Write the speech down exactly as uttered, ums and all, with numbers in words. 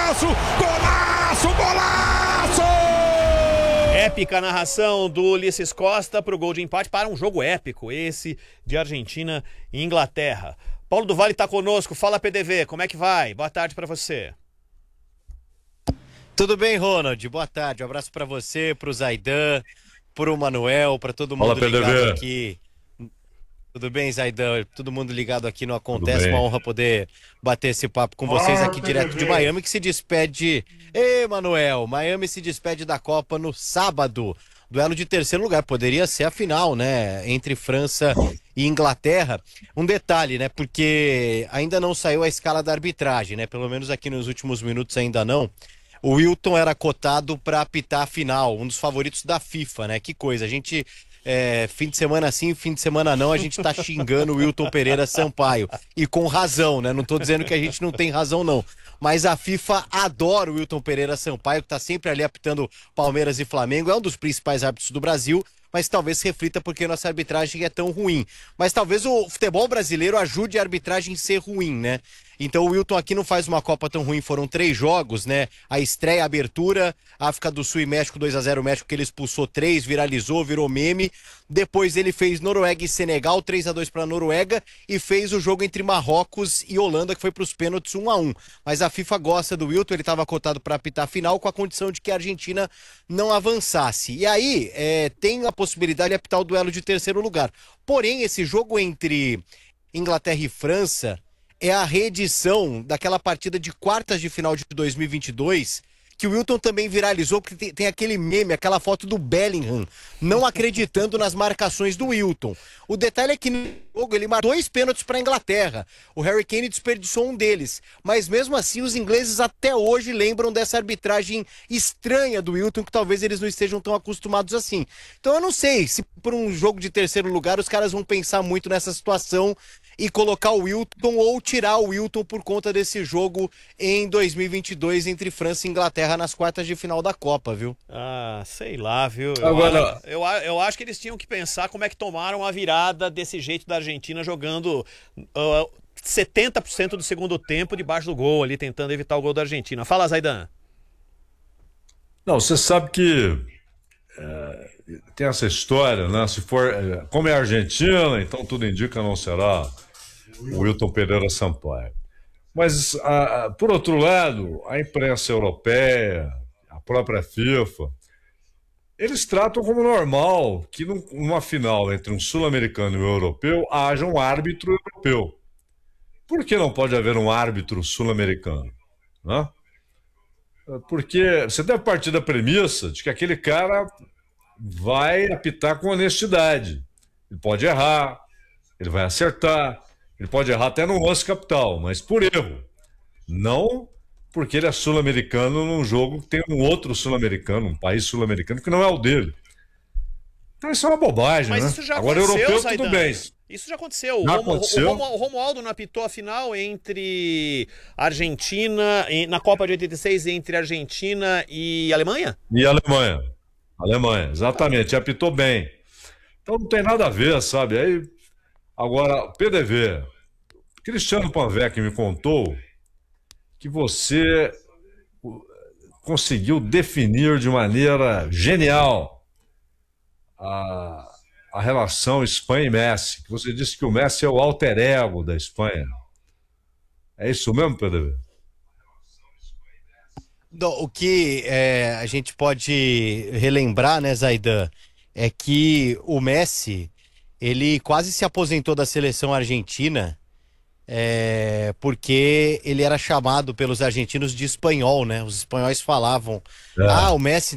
golaço, golaço, golaço! Épica narração do Ulisses Costa para o gol de empate, para um jogo épico, esse de Argentina e Inglaterra. Paulo do Vale está conosco, fala P D V, como é que vai? Boa tarde para você. Tudo bem, Ronald? Boa tarde, um abraço para você, para o Zaidan, para o Manuel, para todo mundo Fala, ligado P D V. aqui. Tudo bem, Zaidan? Todo mundo ligado aqui no Acontece, uma honra poder bater esse papo com vocês aqui direto de Miami, que se despede... Ê, Manuel, Miami se despede da Copa no sábado. Duelo de terceiro lugar, poderia ser a final, né, entre França e Inglaterra. Um detalhe, né, porque ainda não saiu a escala da arbitragem, né, pelo menos aqui nos últimos minutos ainda não. O Wilton era cotado para apitar a final, um dos favoritos da FIFA, né, que coisa, a gente... É, fim de semana sim, fim de semana não, a gente tá xingando o Wilton Pereira Sampaio. E com razão, né? Não tô dizendo que a gente não tem razão, não. Mas a FIFA adora o Wilton Pereira Sampaio, que tá sempre ali apitando Palmeiras e Flamengo. É um dos principais árbitros do Brasil, mas talvez reflita porque nossa arbitragem é tão ruim. Mas talvez o futebol brasileiro ajude a arbitragem a ser ruim, né? Então o Wilton aqui não faz uma Copa tão ruim, foram três jogos, né? A estreia, a abertura, África do Sul e México, dois a zero México, que ele expulsou três, viralizou, virou meme. Depois ele fez Noruega e Senegal, três a dois para Noruega, e fez o jogo entre Marrocos e Holanda, que foi para os pênaltis um a um. Mas a FIFA gosta do Wilton, ele estava cotado para apitar a final com a condição de que a Argentina não avançasse. E aí é, tem a possibilidade de apitar o duelo de terceiro lugar. Porém, esse jogo entre Inglaterra e França é a reedição daquela partida de quartas de final de dois mil e vinte e dois, que o Wilton também viralizou, porque tem, tem aquele meme, aquela foto do Bellingham, não acreditando nas marcações do Wilton. O detalhe é que no jogo ele marcou dois pênaltis para a Inglaterra. O Harry Kane desperdiçou um deles. Mas mesmo assim, os ingleses até hoje lembram dessa arbitragem estranha do Wilton, que talvez eles não estejam tão acostumados assim. Então eu não sei se por um jogo de terceiro lugar os caras vão pensar muito nessa situação e colocar o Wilton ou tirar o Wilton por conta desse jogo em dois mil e vinte e dois entre França e Inglaterra nas quartas de final da Copa, viu? Ah, sei lá, viu? Eu, Agora... eu, eu acho que eles tinham que pensar como é que tomaram a virada desse jeito da Argentina jogando uh, setenta por cento do segundo tempo debaixo do gol ali, tentando evitar o gol da Argentina. Fala, Zaidan. Não, você sabe que é, tem essa história, né? Se for, é, como é a Argentina, então tudo indica não será o Wilton Pereira Sampaio. Mas, a, a, por outro lado, a imprensa europeia, a própria FIFA, eles tratam como normal que num, numa final entre um sul-americano e um europeu haja um árbitro europeu. Por que não pode haver um árbitro sul-americano? Né? Porque você deve partir da premissa de que aquele cara vai apitar com honestidade. Ele pode errar, ele vai acertar, ele pode errar até no lance capital, mas por erro. Não porque ele é sul-americano num jogo que tem um outro sul-americano, um país sul-americano que não é o dele. Então isso é uma bobagem, Mas né? isso já Agora, aconteceu, europeu, Zaidan. tudo bem. Isso já aconteceu. Já o, Romo, aconteceu. O, Romo, o Romualdo não apitou a final entre Argentina, na Copa de oitenta e seis, entre Argentina e Alemanha? E Alemanha. Alemanha, exatamente. Apitou bem. Então não tem nada a ver, sabe? Aí, agora, P D V, Cristiano Panvec me contou que você conseguiu definir de maneira genial a, a relação Espanha e Messi. Que você disse que o Messi é o alter ego da Espanha. É isso mesmo, P D V? O que é, a gente pode relembrar, né, Zaidan, é que o Messi, ele quase se aposentou da seleção argentina é, porque ele era chamado pelos argentinos de espanhol, né? Os espanhóis falavam, É. ah, o Messi